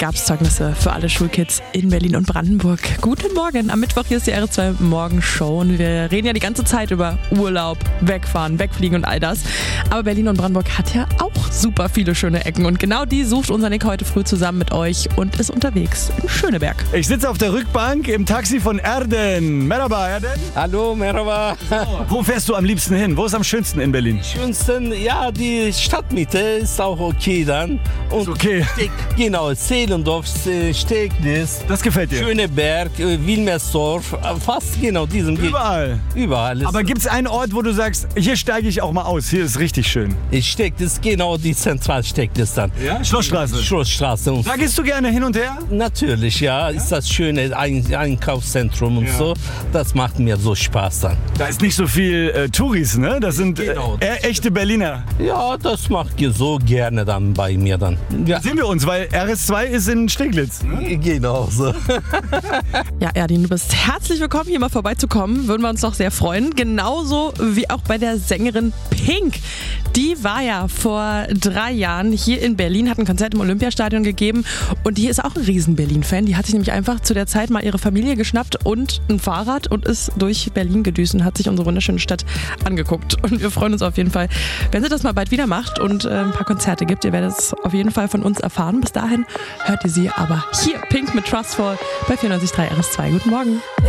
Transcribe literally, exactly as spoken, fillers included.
gab es Zeugnisse für alle Schulkids in Berlin und Brandenburg. Guten Morgen, am Mittwoch hier ist die R S zwei Morgenshow und wir reden ja die ganze Zeit über Urlaub, wegfahren, wegfliegen und all das. Aber Berlin und Brandenburg hat ja auch super viele schöne Ecken und genau die sucht unser Nick heute früh zusammen mit euch und ist unterwegs in Schöneberg. Ich sitze auf der Rückbank im Taxi von Erden. Merhaba, Erden. Hallo, merhaba. Wo fährst du am liebsten hin? Wo ist am schönsten in Berlin? Schönsten, ja, die Stadtmitte ist auch okay dann. Und ist okay. Steg, genau, Zehlendorf, Steglitz, Das gefällt dir? Schöneberg, Wilmersdorf, fast genau diesem. Überall. Überall. Aber gibt es einen Ort, wo du sagst, hier steige ich auch mal aus, hier ist richtig schön? Steglitz, genau die Zentralsteglitz dann. Ja? Schlossstraße. Schlossstraße. Und Da gehst du gerne hin und her? natürlich, ja, ist das schöne Ein Einkaufszentrum und Ja. so. Das macht mir so Spaß dann. Da ist nicht so viel äh, Touris, ne? Das sind äh, Genau. eher echte Berliner. Ja, das macht ihr so gerne dann bei mir dann. Ja, Sehen wir uns, weil R S zwei ist in Steglitz. Ne? genau so. Ja, Erdin, du bist herzlich willkommen, hier mal vorbeizukommen. Würden wir uns doch sehr freuen. Genauso wie auch bei der Sängerin Pink. Die war ja vor drei Jahren hier in Berlin, hat ein Konzert im Olympiastadion gegeben und die ist auch ein riesen Berlin-Fan. Die hat sich nämlich einfach zu der Zeit mal ihre Familie geschnappt und ein Fahrrad und ist durch Berlin gedüst und hat sich unsere wunderschöne Stadt angeguckt. Und wir freuen uns auf jeden Fall, wenn sie das mal bald wieder macht und äh, ein paar Konzerte gibt. Ihr werdet es auf jeden Fall von uns erfahren. Bis dahin hört ihr sie aber hier, Pink mit Trustful bei vierundneunzig Komma drei R S zwei. Guten Morgen.